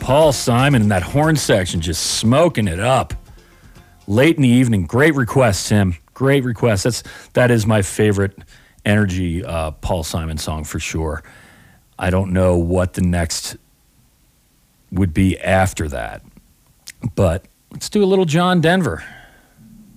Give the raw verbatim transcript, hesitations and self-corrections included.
Paul Simon in that horn section just smoking it up. Late in the evening. Great request, Tim. Great request. That's, that is my favorite energy uh, Paul Simon song for sure. I don't know what the next would be after that. But let's do a little John Denver.